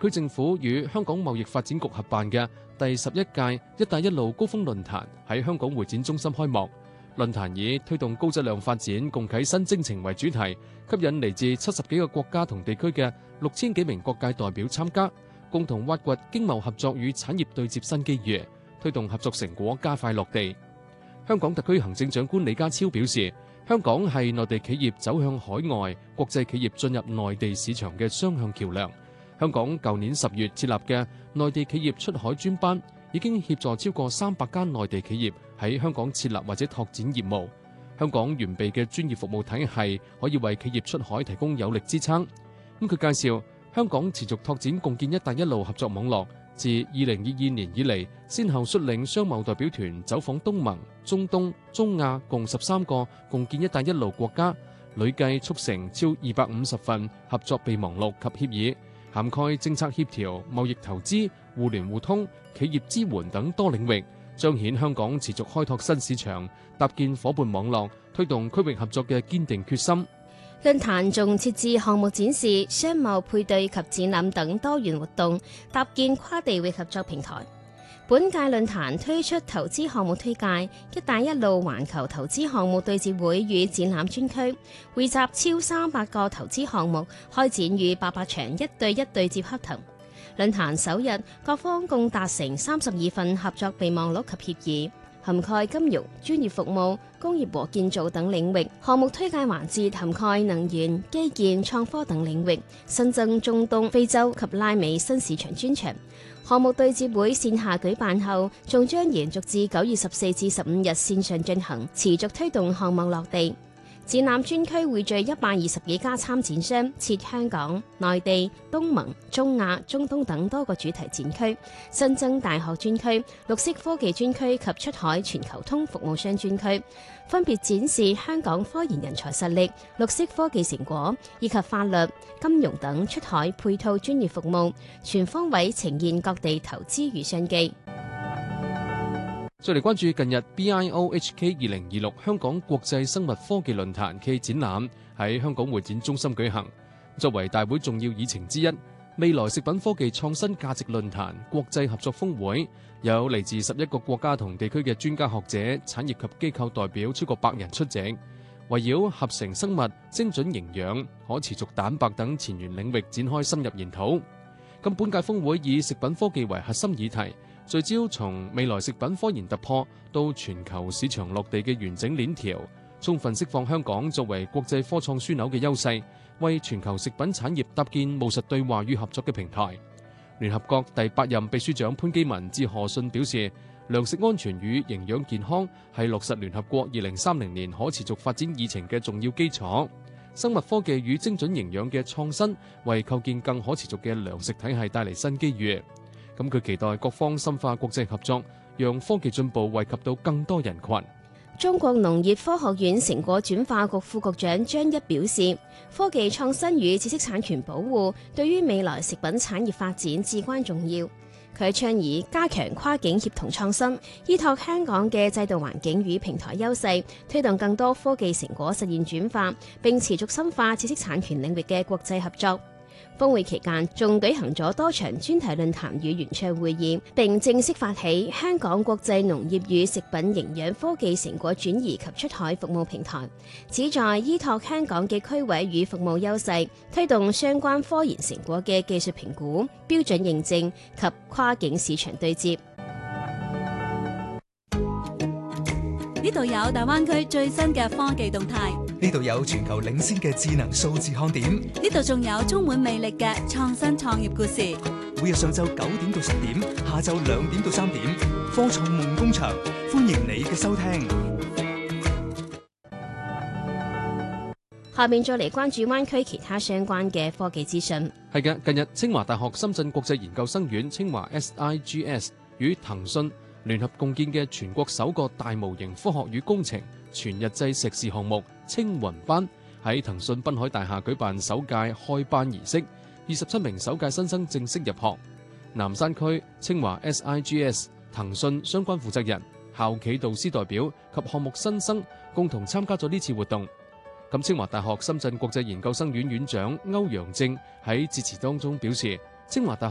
區政府與香港貿易發展局合辦嘅第11屆「一帶一路」高峰論壇喺香港會展中心開幕。論壇以推動高質量發展、共啟新征程為主題，吸引嚟自70幾個國家同地區嘅6000幾名各界代表參加，共同挖掘經貿合作與產業對接新機遇，推動合作成果加快落地。香港特區行政長官李家超表示，香港係內地企業走向海外、國際企業進入內地市場嘅雙向橋樑。香港舊年10月設立嘅內地企業出海專班，已經協助超過300間內地企業喺香港設立或者拓展業務。香港完備嘅專業服務體系可以為企業出海提供有力支撐。佢介紹香港持續拓展共建一帶一路合作網絡，自2022年以嚟，先後率領商貿代表團走訪東盟、中東、中亞共13個共建一帶一路國家，累計促成超250份合作備忘錄及協議，涵蓋政策協調、貿易投資、互聯互通、企業支援等多領域，彰顯香港持續開拓新市場、搭建夥伴網絡、推動區域合作嘅堅定決心。 論壇仲設置項目展示、商貿配對及展覽等多元活動，搭建跨地域合作平台。本屆論壇推出投資項目推介、一帶一路環球投資項目對接會與展覽專區，匯集超300個投資項目，開展逾800場一對一對接洽談。論壇首日，各方共達成32份合作備忘錄及協議，涵蓋金融、專業服務、工業和建造等領域。項目推介環節涵蓋能源、基建、創科等領域，新增中東、非洲及拉美新市場專場。項目對接會線下舉辦後，仲將延續至9月14至15日線上進行，持續推動項目落地。展覽專區匯聚120幾家參展商，設香港、內地、東盟、中亞、中東等多個主題展區，新增大學專區、綠色科技專區及出海全球通服務商專區，分別展示香港科研人才實力、綠色科技成果以及法律、金融等出海配套專業服務，全方位呈現各地投資與商機。 再嚟關注近日 BIOHK 2026香港國際生物科技論壇暨展覽喺香港會展中心舉行。作為大會重要議程之一，未來食品科技創新價值論壇國際合作峰會，有嚟自11個國家同地區嘅專家學者、產業及機構代表超過100人出席，圍繞合成生物、精準營養、可持續蛋白等前沿領域展開深入研討。咁本屆峰會以食品科技為核心議題，聚焦從未來食品科研突破到全球市場落地嘅完整鏈條，充分釋放香港作為國際科創樞紐嘅優勢，為全球食品產業搭建務實對話與合作嘅平台。聯合國第8任秘書長潘基文致賀信表示，糧食安全與營養健康係落實聯合國2030年可持續發展議程嘅重要基礎。生物科技與精準營養嘅創新，為構建更可持續嘅糧食體系帶嚟新機遇。咁佢期待各方深化國際合作，讓科技進步惠及到更多人群。 中國農業科學院成果轉化局副局長張一表示，科技創新與知識產權保護對於未來食品產業發展至關重要。佢倡議加強跨境協同創新，依託香港嘅制度環境與平台優勢，推動更多科技成果實現轉化，並持續深化知識產權領域嘅國際合作。峰會期間仲舉行咗多場專題論壇與圓桌會議，並正式發起香港國際農業與食品營養科技成果轉移及出海服務平台，旨在依託香港嘅區位與服務優勢，推動相關科研成果嘅技術評估、標準認證及跨境市場對接。 呢度有大灣區最新嘅科技動態， 呢度有全球領先嘅智能數字看點， 呢度仲有充滿魅力嘅創新創業故事。 每日上晝9點到10點，下晝2點到3點，科創夢工場，歡迎你嘅收聽。 下面再嚟關注灣區其他相關嘅科技資訊。 係嘅，近日清華大學深圳國際研究生院清華 SIGS 與騰訊聯合共建嘅全國首個大模型科學與工程全日制碩士項目青雲班，喺騰訊濱海大廈舉辦首屆開班儀式，27名首屆新生正式入學。南山區清華 SIGS、騰訊相關負責人、校企導師代表及項目新生共同參加咗呢次活動。咁清華大學深圳國際研究生院院長歐陽正喺致辭當中表示，清華大學